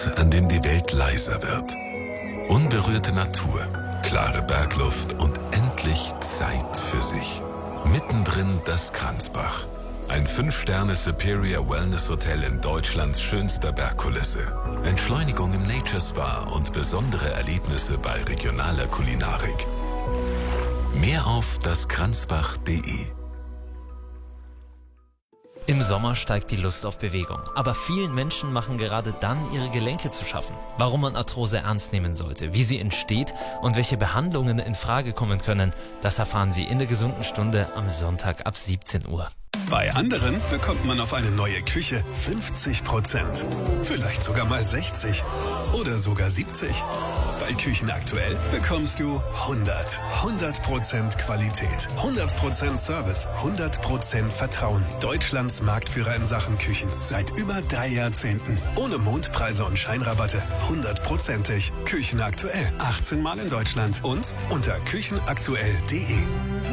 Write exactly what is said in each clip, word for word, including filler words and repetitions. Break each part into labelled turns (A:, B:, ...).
A: an dem die Welt leiser wird. Unberührte Natur, klare Bergluft und endlich Zeit für sich. Mittendrin das Kranzbach. Ein fünf Sterne Superior Wellness Hotel in Deutschlands schönster Bergkulisse. Entschleunigung im Nature Spa und besondere Erlebnisse bei regionaler Kulinarik. Mehr auf daskranzbach punkt de.
B: Im Sommer steigt die Lust auf Bewegung, aber vielen Menschen machen gerade dann ihre Gelenke zu schaffen. Warum man Arthrose ernst nehmen sollte, wie sie entsteht und welche Behandlungen in Frage kommen können, das erfahren Sie in der gesunden Stunde am Sonntag ab siebzehn Uhr.
C: Bei anderen bekommt man auf eine neue Küche fünfzig Prozent, vielleicht sogar mal sechzig oder sogar siebzig. Bei Küchen aktuell bekommst du hundert. hundert Prozent Qualität, hundert Prozent Service, hundert Prozent Vertrauen. Deutschlands Marktführer in Sachen Küchen seit über drei Jahrzehnten. Ohne Mondpreise und Scheinrabatte, hundertprozentig. Küchen aktuell, achtzehn Mal in Deutschland und unter küchenaktuell punkt de.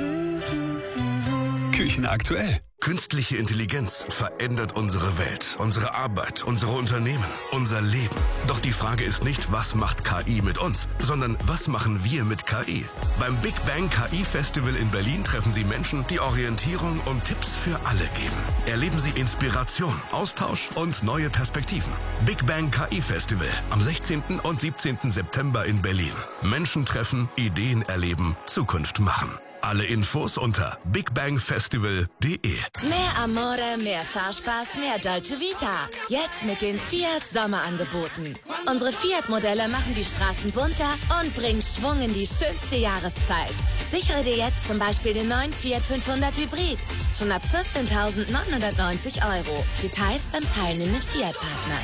C: Küchen aktuell.
D: Künstliche Intelligenz verändert unsere Welt, unsere Arbeit, unsere Unternehmen, unser Leben. Doch die Frage ist nicht, was macht K I mit uns, sondern was machen wir mit K I? Beim Big Bang K I Festival in Berlin treffen Sie Menschen, die Orientierung und Tipps für alle geben. Erleben Sie Inspiration, Austausch und neue Perspektiven. Big Bang K I Festival am sechzehnten und siebzehnten September in Berlin. Menschen treffen, Ideen erleben, Zukunft machen. Alle Infos unter bigbangfestival punkt de.
E: Mehr Amore, mehr Fahrspaß, mehr Dolce Vita. Jetzt mit den Fiat Sommerangeboten. Unsere Fiat-Modelle machen die Straßen bunter und bringen Schwung in die schönste Jahreszeit. Sichere dir jetzt zum Beispiel den neuen Fiat fünfhundert Hybrid. Schon ab vierzehntausendneunhundertneunzig Euro. Details beim teilnehmenden Fiat-Partner.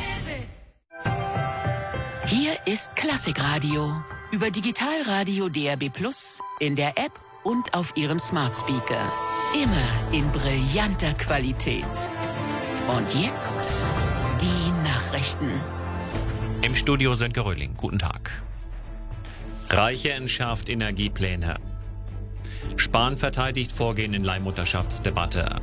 F: Hier ist Klassikradio. Über Digitalradio D A B Plus, in der App und auf Ihrem Smart Speaker. Immer in brillanter Qualität. Und jetzt die Nachrichten.
G: Im Studio Sönke Röhling. Guten Tag. Reiche entschärft Energiepläne. Spahn verteidigt Vorgehen in Leihmutterschaftsdebatte.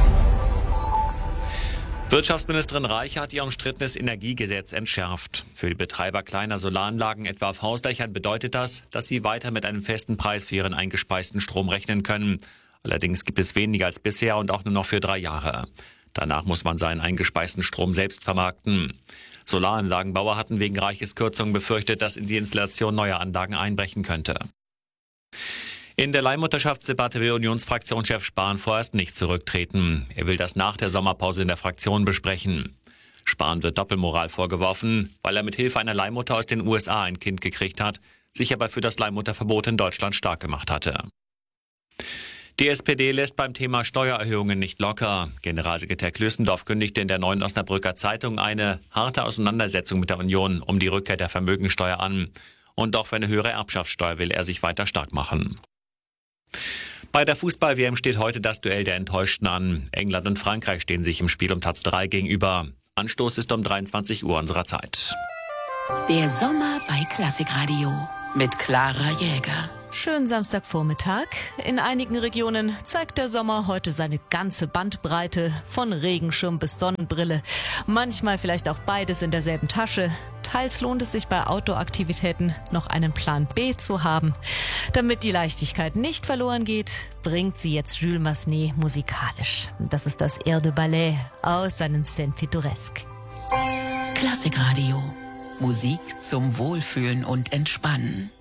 G: Wirtschaftsministerin Reich hat ihr umstrittenes Energiegesetz entschärft. Für die Betreiber kleiner Solaranlagen, etwa auf Hausdächern, bedeutet das, dass sie weiter mit einem festen Preis für ihren eingespeisten Strom rechnen können. Allerdings gibt es weniger als bisher und auch nur noch für drei Jahre. Danach muss man seinen eingespeisten Strom selbst vermarkten. Solaranlagenbauer hatten wegen Reiches Kürzungen befürchtet, dass in die Installation neuer Anlagen einbrechen könnte. In der Leihmutterschaftsdebatte will Unionsfraktionschef Spahn vorerst nicht zurücktreten. Er will das nach der Sommerpause in der Fraktion besprechen. Spahn wird Doppelmoral vorgeworfen, weil er mit Hilfe einer Leihmutter aus den U S A ein Kind gekriegt hat, sich aber für das Leihmutterverbot in Deutschland stark gemacht hatte. Die S P D lässt beim Thema Steuererhöhungen nicht locker. Generalsekretär Klößendorf kündigte in der Neuen Osnabrücker Zeitung eine harte Auseinandersetzung mit der Union um die Rückkehr der Vermögensteuer an. Und auch für eine höhere Erbschaftssteuer will er sich weiter stark machen. Bei der Fußball-W M steht heute das Duell der Enttäuschten an. England und Frankreich stehen sich im Spiel um Platz drei gegenüber. Anstoß ist um dreiundzwanzig Uhr unserer Zeit.
F: Der Sommer bei Klassikradio mit Clara Jäger.
H: Schönen Samstagvormittag. In einigen Regionen zeigt der Sommer heute seine ganze Bandbreite, von Regenschirm bis Sonnenbrille. Manchmal vielleicht auch beides in derselben Tasche. Teils lohnt es sich bei Outdoor-Aktivitäten noch einen Plan B zu haben. Damit die Leichtigkeit nicht verloren geht, bringt sie jetzt Jules Massenet musikalisch. Das ist das Air de Ballet aus seinen Scènes Pittoresques.
F: Klassikradio. Musik zum Wohlfühlen und Entspannen.